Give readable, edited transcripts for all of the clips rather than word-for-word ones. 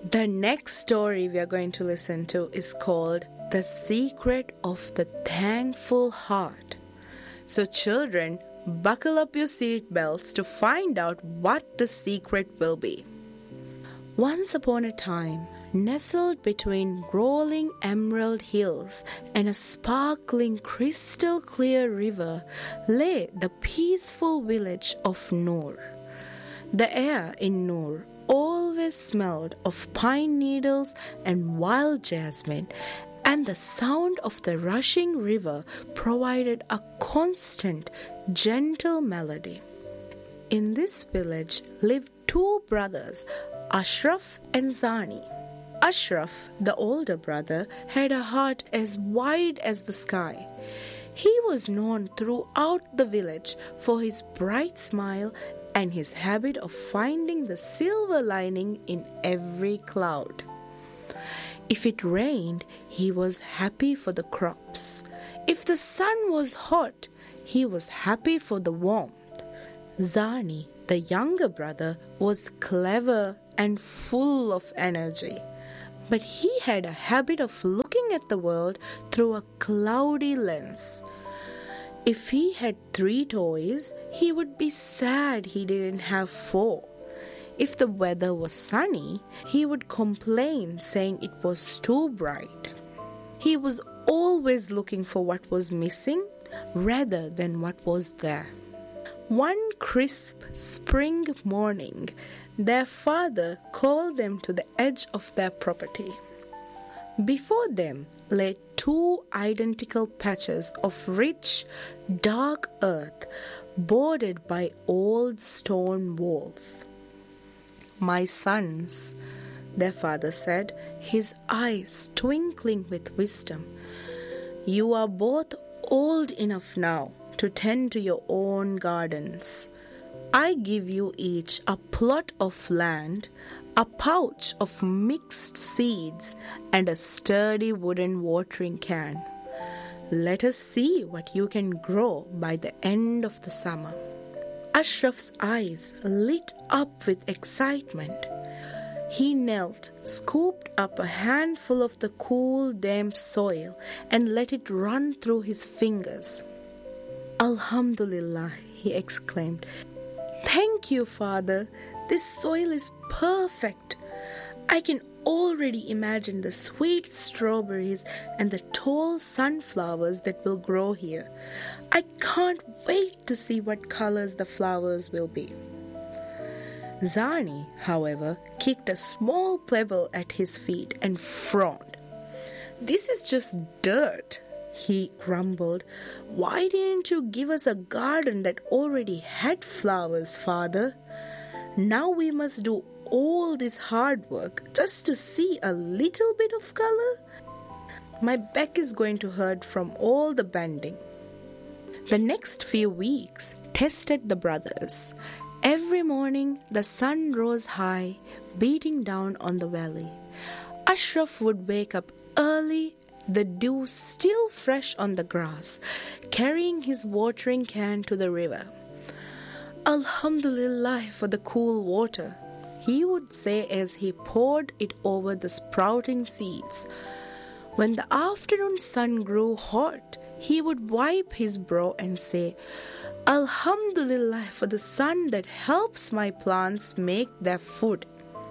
The next story we are going to listen to is called The Secret of the Thankful Heart. So children, buckle up your seatbelts to find out what the secret will be. Once upon a time, nestled between rolling emerald hills and a sparkling crystal clear river, lay the peaceful village of Noor. The air in Noor always smelled of pine needles and wild jasmine, and the sound of the rushing river provided a constant, gentle melody. In this village lived two brothers, Ashraf and Zani. Ashraf, the older brother, had a heart as wide as the sky. He was known throughout the village for his bright smile and his habit of finding the silver lining in every cloud. If it rained, he was happy for the crops. If the sun was hot, he was happy for the warmth. Zani, the younger brother, was clever and full of energy, but he had a habit of looking at the world through a cloudy lens. If he had 3 toys, he would be sad he didn't have 4. If the weather was sunny, he would complain, saying it was too bright. He was always looking for what was missing rather than what was there. One crisp spring morning, their father called them to the edge of their property. Before them lay 2 identical patches of rich, dark earth bordered by old stone walls. "My sons," their father said, his eyes twinkling with wisdom, "you are both old enough now to tend to your own gardens. I give you each a plot of land, a pouch of mixed seeds, and a sturdy wooden watering can. Let us see what you can grow by the end of the summer." Ashraf's eyes lit up with excitement. He knelt, scooped up a handful of the cool, damp soil, and let it run through his fingers. "Alhamdulillah," he exclaimed. "Thank you, Father. This soil is perfect. I can already imagine the sweet strawberries and the tall sunflowers that will grow here. I can't wait to see what colors the flowers will be." Zani, however, kicked a small pebble at his feet and frowned. "This is just dirt," he grumbled. "Why didn't you give us a garden that already had flowers, Father? Now we must do all this hard work just to see a little bit of color? My back is going to hurt from all the bending." The next few weeks tested the brothers. Every morning the sun rose high, beating down on the valley. Ashraf would wake up early, the dew still fresh on the grass, carrying his watering can to the river. "Alhamdulillah for the cool water," he would say as he poured it over the sprouting seeds. When the afternoon sun grew hot, he would wipe his brow and say, "Alhamdulillah for the sun that helps my plants make their food."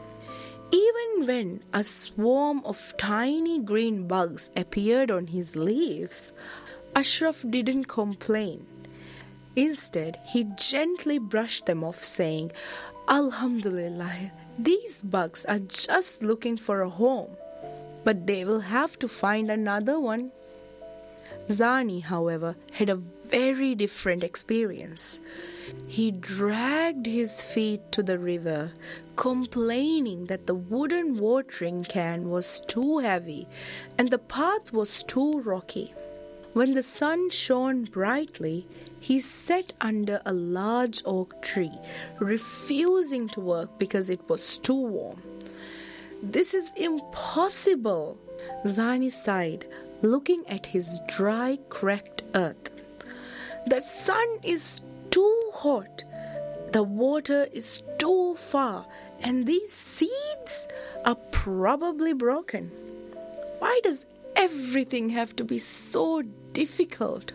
Even when a swarm of tiny green bugs appeared on his leaves, Ashraf didn't complain. Instead, he gently brushed them off, saying, "Alhamdulillah, these bugs are just looking for a home, but they will have to find another one." Zani, however, had a very different experience. He dragged his feet to the river, complaining that the wooden watering can was too heavy and the path was too rocky. When the sun shone brightly, he sat under a large oak tree, refusing to work because it was too warm. "This is impossible," Zani sighed, looking at his dry, cracked earth. "The sun is too hot, the water is too far, and these seeds are probably broken. Why does everything have to be so difficult?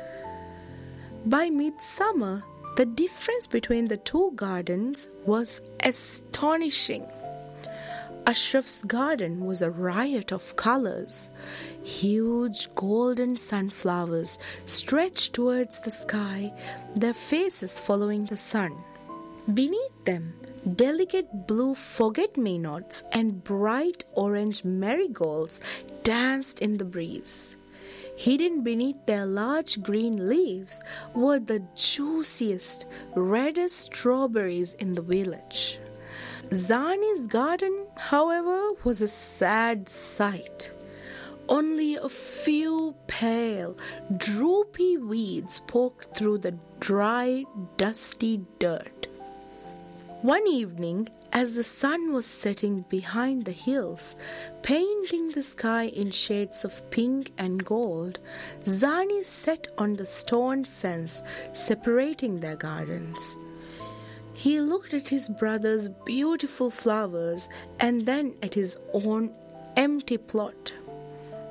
By midsummer, the difference between the two gardens was astonishing. Ashraf's garden was a riot of colors. Huge golden sunflowers stretched towards the sky, their faces following the sun. Beneath them, delicate blue forget-me-nots and bright orange marigolds danced in the breeze. Hidden beneath their large green leaves were the juiciest, reddest strawberries in the village. Zani's garden, however, was a sad sight. Only a few pale, droopy weeds poked through the dry, dusty dirt. One evening, as the sun was setting behind the hills, painting the sky in shades of pink and gold, Zani sat on the stone fence separating their gardens. He looked at his brother's beautiful flowers and then at his own empty plot.